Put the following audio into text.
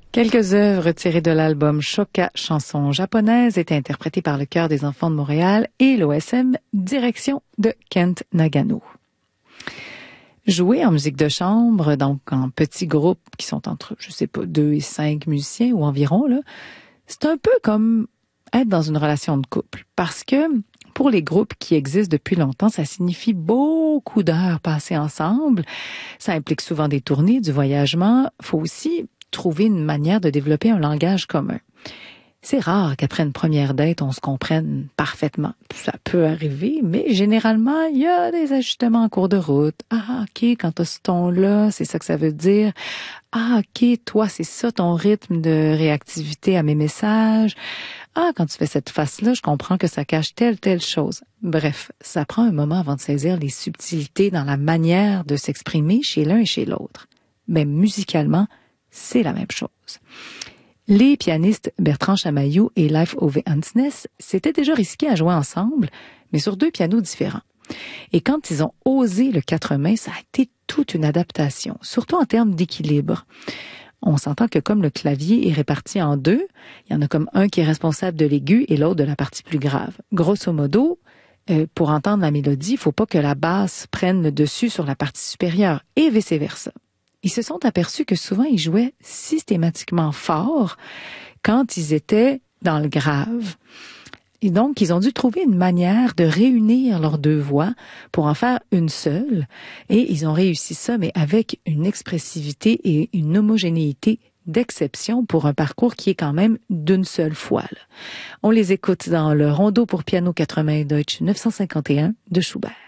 Quelques œuvres tirées de l'album Shoka, chansons japonaises, étaient interprétées par le Chœur des enfants de Montréal et l'OSM, direction de Kent Nagano. Jouer en musique de chambre, donc en petits groupes qui sont entre, 2 et 5 musiciens ou environ, là, c'est un peu comme être dans une relation de couple. Parce que pour les groupes qui existent depuis longtemps, ça signifie beaucoup d'heures passées ensemble. Ça implique souvent des tournées, du voyagement. Il faut aussi trouver une manière de développer un langage commun. C'est rare qu'après une première date, on se comprenne parfaitement. Ça peut arriver, mais généralement, il y a des ajustements en cours de route. Ah, OK, quand t'as ce ton-là, c'est ça que ça veut dire. Ah, OK, toi, c'est ça ton rythme de réactivité à mes messages. Ah, quand tu fais cette face-là, je comprends que ça cache telle chose. Bref, ça prend un moment avant de saisir les subtilités dans la manière de s'exprimer chez l'un et chez l'autre. Mais musicalement, c'est la même chose. Les pianistes Bertrand Chamaillou et Leif Ove Andsnes s'étaient déjà risqués à jouer ensemble, mais sur 2 pianos différents. Et quand ils ont osé le 4 mains, ça a été toute une adaptation, surtout en termes d'équilibre. On s'entend que comme le clavier est réparti en 2, il y en a comme un qui est responsable de l'aigu et l'autre de la partie plus grave. Grosso modo, pour entendre la mélodie, il faut pas que la basse prenne le dessus sur la partie supérieure et vice-versa. Ils se sont aperçus que souvent ils jouaient systématiquement fort quand ils étaient dans le grave. Et donc, ils ont dû trouver une manière de réunir leurs 2 voix pour en faire une seule. Et ils ont réussi ça, mais avec une expressivité et une homogénéité d'exception pour un parcours qui est quand même d'une seule fois, là. On les écoute dans le Rondo pour piano 4 mains Deutsch 951 de Schubert.